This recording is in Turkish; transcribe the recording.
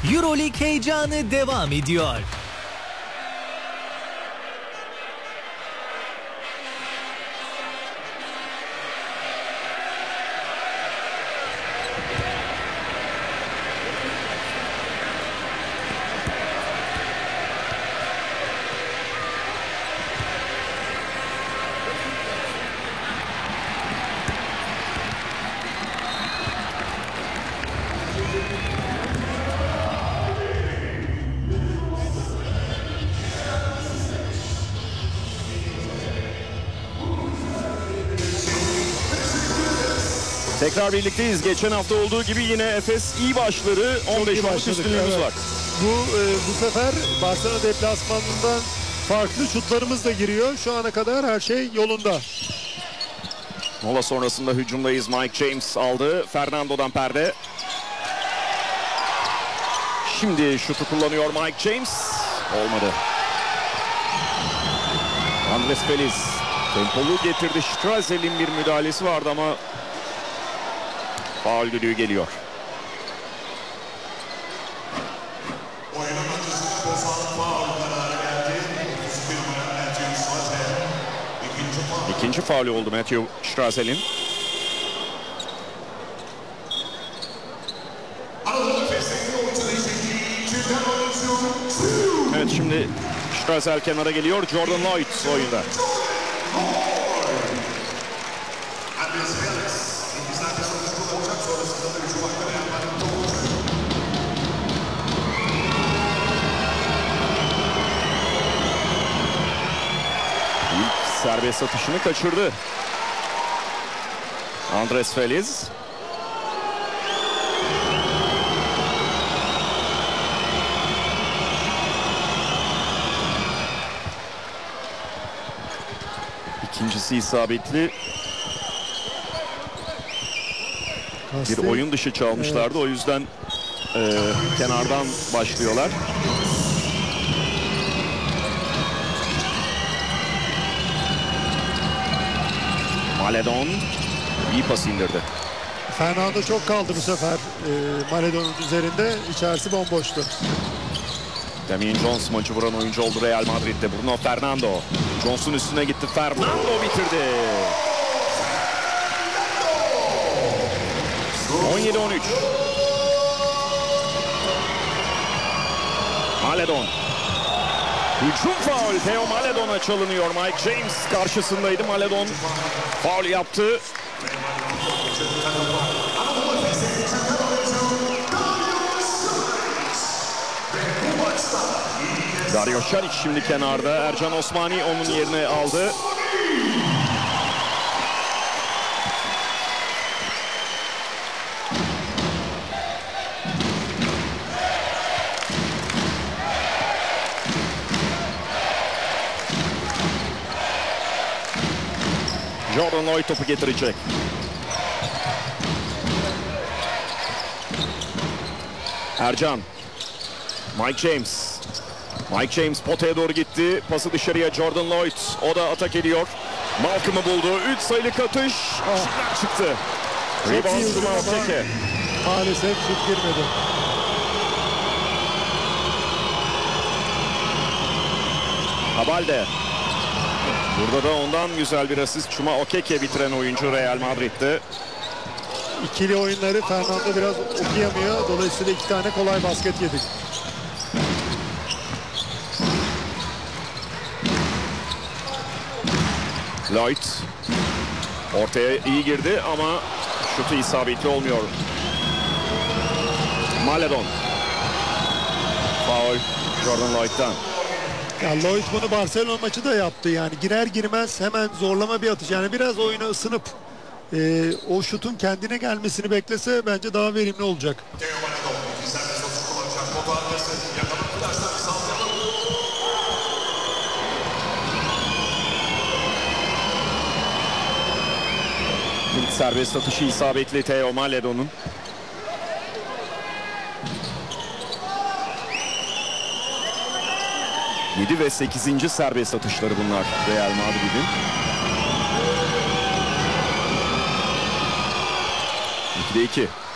EuroLeague heyecanı devam ediyor. Tekrar birlikteyiz. Geçen hafta olduğu gibi yine Efes iyi başları. 15 maç üstünlüğümüz var. Bu sefer Barcelona deplasmanından farklı şutlarımız da giriyor. Şu ana kadar her şey yolunda. Mola sonrasında hücumdayız. Mike James aldı. Fernando'dan perde. Şimdi şutu kullanıyor Mike James. Olmadı. Andres Feliz tempolu getirdi. Strazel'in bir müdahalesi vardı ama faul düdüğü geliyor. İkinci faulü oldu Matthew Strazel'in. Evet, şimdi Strazel kenara geliyor. Jordan Lloyd oyunda. İlk serbest atışını kaçırdı Andres Feliz. İkincisi isabetli. Bir oyun dışı çalmışlardı. Evet. O yüzden kenardan başlıyorlar. Maledon iyi pas indirdi. Fernando çok kaldı bu sefer Maledon'un üzerinde. İçerisi bomboştu. Damian Jones maçı vuran oyuncu oldu Real Madrid'de. Bruno Fernando. Jones'un üstüne gitti. Fernando bitirdi. 17-13. Maledon. Hücum faul. Theo Maledon'a çalınıyor. Mike James karşısındaydı. Maledon faul yaptı. Dario Saric şimdi kenarda. Ercan Osmani onun yerine aldı. Jordan Lloyd topu getirecek. Ercan. Mike James. Mike James potaya doğru gitti. Pası dışarıya Jordan Lloyd. O da atak ediyor. Malcolm'ı buldu. 3 sayılık atış. İçinden çıktı. Rebound Cuma Okeke. Maalesef şut girmedi. Habalde. Burada da ondan güzel bir asist. Cuma Okeke bitiren oyuncu Real Madrid'de. İkili oyunları Fernando biraz okuyamıyor. Dolayısıyla 2 tane kolay basket yedik. Lloyd ortaya iyi girdi ama şutu isabetli olmuyor. Maledon. Faul Jordan Lloyd'dan. Ya Lloyd bunu Barcelona maçı da yaptı yani. Girer girmez hemen zorlama bir atış. Yani biraz oyuna ısınıp o şutun kendine gelmesini beklese bence daha verimli olacak. İlk serbest atışı isabetli Theo Maledon'un. Yedi ve 8. serbest atışları bunlar Real Madrid'in. 2'de 2.